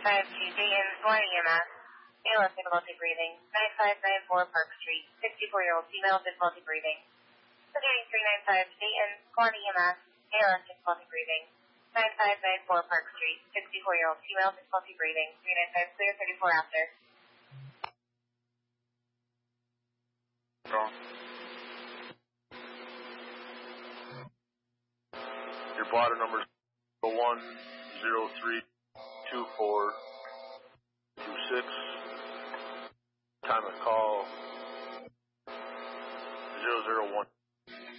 Dayton, One EMS. ALS difficulty breathing. 9594 Park Street. 64-year-old female difficulty breathing. Securing 395 Dayton, One EMS. ALS difficulty breathing. 9594 Park Street. 64-year-old female difficulty breathing. 395 clear, 34 after. Wrong. Your bladder number is 01032426. Time of call 001.